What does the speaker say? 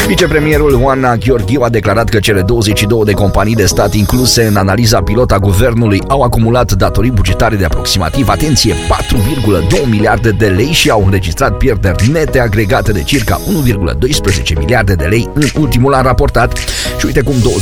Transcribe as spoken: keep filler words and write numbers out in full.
Vicepremierul Oana Gheorghiu a declarat că cele douăzeci și două de companii de stat incluse în analiza pilot a guvernului au acumulat datorii bugetare de aproximativ, atenție, patru virgulă doi miliarde de lei și au înregistrat pierderi nete agregate de circa unu virgulă doisprezece miliarde de lei în ultimul an raportat. Și uite cum douăzeci